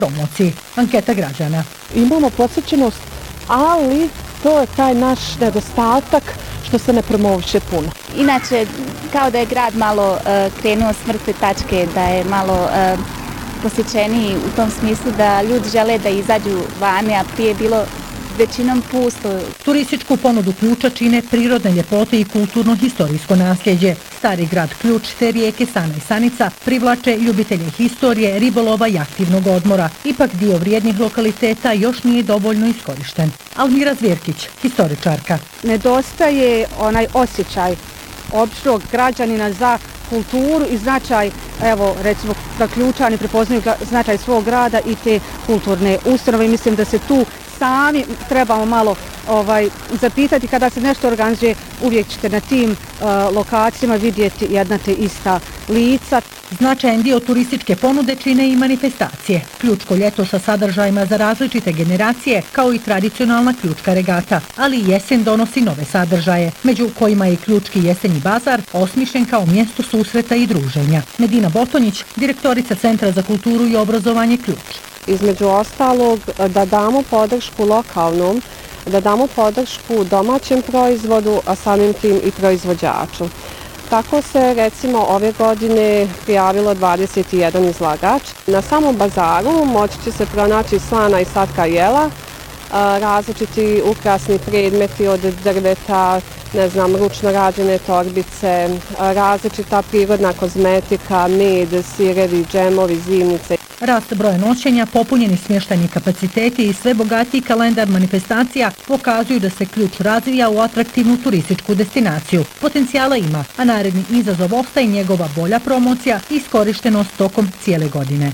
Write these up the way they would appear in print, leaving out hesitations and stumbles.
promociji. Anketa građana. Imamo posvećenost, ali to je taj naš nedostatak što se ne promoviše puno. Inače, kao da je grad malo krenuo s mrtve tačke, da je malo posjećeniji u tom smislu da ljudi žele da izađu vani, a prije je bilo većinom pusto. Turističku ponudu Ključa čine prirodne ljepote i kulturno-historijsko nasljeđe. Stari grad Ključ te rijeke Sana i Sanica privlače ljubitelje historije, ribolova i aktivnog odmora. Ipak dio vrijednih lokaliteta još nije dovoljno iskorišten. Almira Zvjerkić, historičarka. Nedostaje onaj osjećaj običnog građanina za kulturu i značaj, evo recimo da Ključani prepoznaju značaj svog grada i te kulturne ustanove. Mislim da se tu sami trebamo malo zapitati kada se nešto organizuje, uvijek ćete na tim lokacijama vidjeti jedna te ista lica. Značajan dio turističke ponude čine i manifestacije. Ključko ljeto sa sadržajima za različite generacije, kao i tradicionalna ključka regata, ali i jesen donosi nove sadržaje, među kojima je Ključki jesenji bazar osmišljen kao mjesto susreta i druženja. Medina Botonjić, direktorica Centra za kulturu i obrazovanje Ključ. Između ostalog da damo podršku lokalnom, da damo podršku domaćem proizvodu, a samim tim i proizvođaču. Tako se recimo ove godine prijavilo 21 izlagač. Na samom bazaru moći će se pronaći slana i slatka jela, različiti ukrasni predmeti od drveta, ručno rađene torbice, različita prirodna kozmetika, med, sirevi, džemovi, zimnice. Rast broja noćenja, popunjeni smještajni kapaciteti i sve bogatiji kalendar manifestacija pokazuju da se Ključ razvija u atraktivnu turističku destinaciju. Potencijala ima, a naredni izazov ostaje njegova bolja promocija i iskorištenost tokom cijele godine.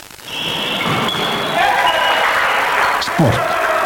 Sport.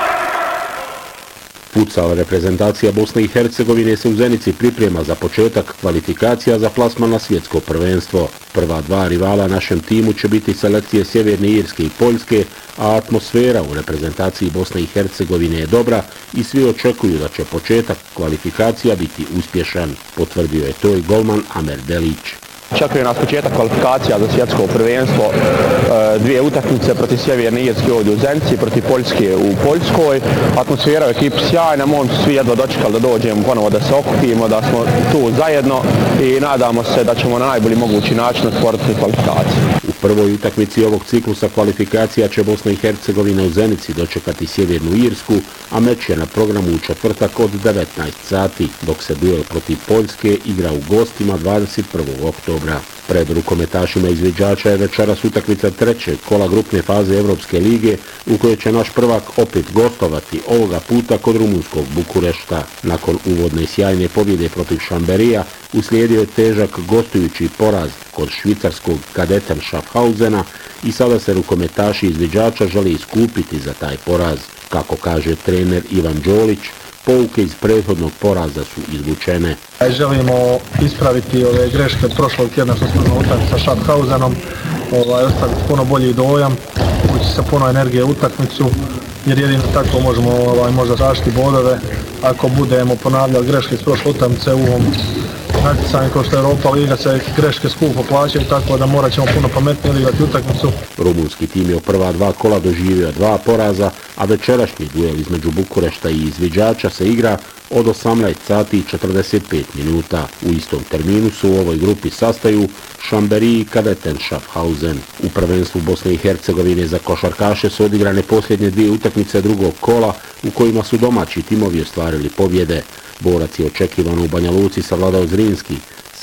Futsal reprezentacija Bosne i Hercegovine se u Zenici priprema za početak kvalifikacija za plasman na svjetsko prvenstvo. Prva dva rivala našem timu će biti selekcije Sjeverne Irske i Poljske, a atmosfera u reprezentaciji Bosne i Hercegovine je dobra i svi očekuju da će početak kvalifikacija biti uspješan, potvrdio je to i golman Amer Delić. Čekaju nas početak kvalifikacija za svjetsko prvenstvo, dvije utakmice protiv Sjeverne Irske ovdje u Zenici, protiv Poljske u Poljskoj. Atmosfera u ekipi sjajna, momci svi jedva dočekali da dođemo ponovo da se okupimo, da smo tu zajedno i nadamo se da ćemo na najbolji mogući način otvoriti kvalifikacije. U prvoj utakmici ovog ciklusa kvalifikacija će Bosna i Hercegovina u Zenici dočekati Sjevernu Irsku, a meč je na programu u četvrtak od 19 sati, dok se duel protiv Poljske igra u gostima 21. oktobra. Pred rukometašima izviđača je večeras utakmica trećeg kola grupne faze Evropske lige, u kojoj će naš prvak opet gostovati, ovoga puta kod rumunskog Bukurešta. Nakon uvodne sjajne pobjede protiv Šamberija uslijedio je težak gostujući poraz kod švicarskog Kadeten Schaffhausena i sada se rukometaši izviđača žele iskupiti za taj poraz. Kako kaže trener Ivan Đolić, pouke iz prethodnog poraza su izvučene. Želimo ispraviti ove greške od prošlog tjedna što smo utakli sa Schaffhausenom, ostaviti puno bolji dojam, ući sa puno energije u utakmicu, jer jedino tako možemo možda zaštiti bodove. Ako budemo ponavljali greške iz prošle utakmice u ovom natjecanju kao što je Europa Liga, se greške skupo plaćaju, tako da morat ćemo puno pametnije odigrati utakmicu. Rumunski tim je u prva dva kola doživio 2 poraza, a večerašnji duel između Bukurešta i izviđača se igra od 18 sati i 45 minuta. U istom terminu su u ovoj grupi sastaju Šamberi i Kadeten Schaffhausen. U prvenstvu Bosne i Hercegovine za košarkaše su odigrane posljednje dvije utakmice drugog kola u kojima su domaći timovi ostvarili pobjede. Borac je očekivano u Banja Luci savladao Zrinski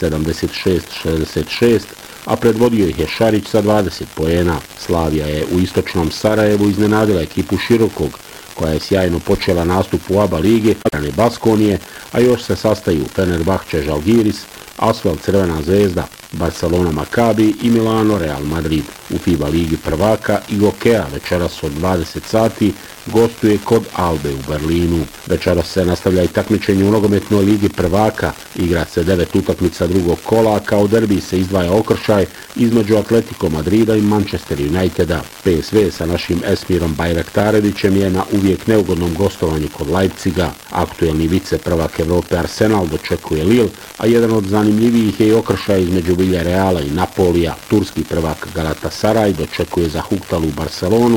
76-66, a predvodio ih je Šarić sa 20 poena. Slavija je u istočnom Sarajevu iznenadila ekipu Širokog, koja je sjajno počela nastup u ABA lige, Baskonije, a još se sastaju Fenerbahče Žalgiris, Asvel Crvena zvezda, Barcelona Maccabi i Milano Real Madrid. U FIBA ligi prvaka i Gokea večeras od 20 sati gostuje kod Albe u Berlinu. Večeras se nastavlja i takmičenje u nogometnoj ligi prvaka. Igra se 9 utakmica drugog kola, a kao derbi se izdvaja okršaj između Atletico Madrida i Manchester Uniteda. PSV sa našim Esmirom Bajraktarevićem je na uvijek neugodnom gostovanju kod Leipziga. Aktuelni vice prvak Evrope Arsenal dočekuje Lille, a jedan od zanimljivijih je i okršaj između Villarreala i Napolija. Turski prvak Galatasaray dočekuje zahuktalu Barcelonu